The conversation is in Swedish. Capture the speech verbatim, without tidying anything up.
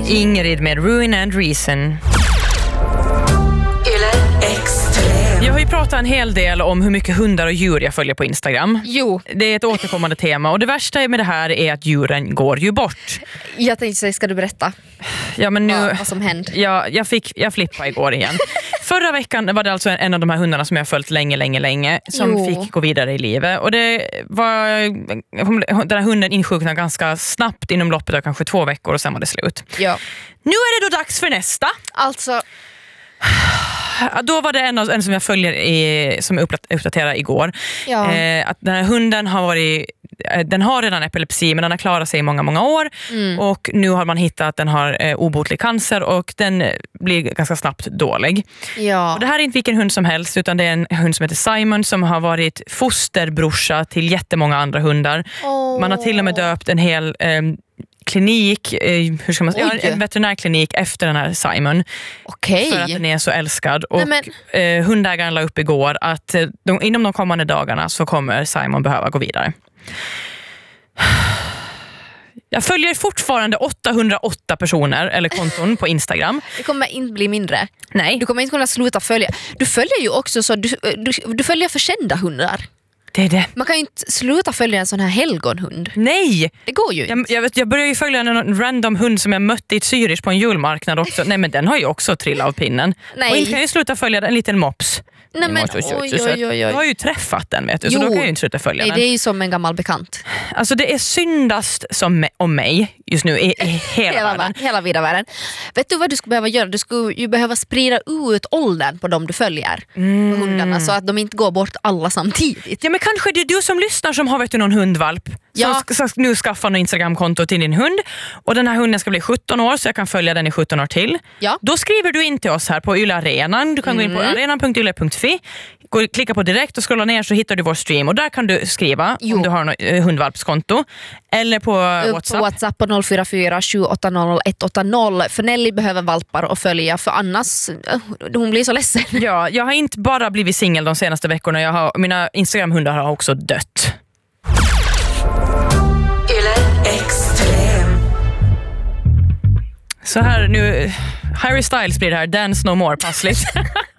Ingrid med Ruin and Reason. Jag har ju pratat en hel del om hur mycket hundar och djur jag följer på Instagram. Jo. Det är ett återkommande tema och det värsta med det här är att djuren går ju bort. Jag tänkte säga, ska du berätta? Ja, men nu, ja, vad som hände? Ja, jag, fick, jag flippade igår igen. Förra veckan var det alltså en, en av de här hundarna som jag har följt länge, länge, länge som jo. fick gå vidare i livet. Och det var, den här hunden insjuknade ganska snabbt inom loppet av kanske två veckor och sen var det slut. Ja. Nu är det då dags för nästa. Alltså... Då var det en, en som jag följer i, som jag uppdaterade igår. Ja. Eh, att den här hunden har varit, den har redan epilepsi men den har klarat sig i många, många år. Mm. Och nu har man hittat att den har eh, obotlig cancer och den blir ganska snabbt dålig. Ja. Och det här är inte vilken hund som helst utan det är en hund som heter Simon som har varit fosterbrorsa till jättemånga andra hundar. Oh. Man har till och med döpt en hel... Eh, klinik, eh, hur ska man säga, en veterinärklinik efter den här Simon. Okej. För att den är så älskad. Och Nej, men... eh, hundägaren la upp igår att eh, de, inom de kommande dagarna så kommer Simon behöva gå vidare. Jag följer fortfarande åttahundraåtta personer eller konton på Instagram. Det kommer inte bli mindre. Nej. Du kommer inte kunna sluta följa. Du följer ju också så du, du, du följer förkända hundar. Det är det. Man kan ju inte sluta följa en sån här helgonhund. Nej! Det går ju inte. Jag, jag, vet, jag började ju följa en random hund som jag mötte i ett Zürich på en julmarknad också. Nej, men den har ju också trillat av pinnen. Nej. Och inte kan ju sluta följa en liten mops. Nej, men oj, oj, oj, oj. Jag har ju träffat den, vet du, så då kan jag ju inte sluta följa Nej, den. Det är ju som en gammal bekant. Alltså det är syndast som om mig just nu i, i hela, hela världen. Hela vida världen. Vet du vad du skulle behöva göra? Du skulle ju behöva sprida ut åldern på dem du följer. Mm. På hundarna så att de inte går bort alla samtidigt. Ja, men kanske det är du som lyssnar som har vet du, någon hundvalp. Ja. Som ska, ska nu skaffa någon Instagramkonto till din hund. Och den här hunden ska bli sjutton år så jag kan följa den i sjutton år till. Ja. Då skriver du in till oss här på Yle Arenan. Du kan mm. gå in på arenan punkt yle punkt fi. Gå, klicka på direkt och scrolla ner så hittar du vår stream. Och där kan du skriva jo. om du har något eh, hundvalpskonto. Eller på Upp WhatsApp. På WhatsApp på noll fyra fyra sju åtta noll ett åtta noll. För Nelly behöver valpar att följa. För annars, uh, hon blir så ledsen. Ja, jag har inte bara blivit singel de senaste veckorna. Jag har, mina Instagram-hundar har också dött. Så här nu, Harry Styles blir det här, Dance No More, passligt.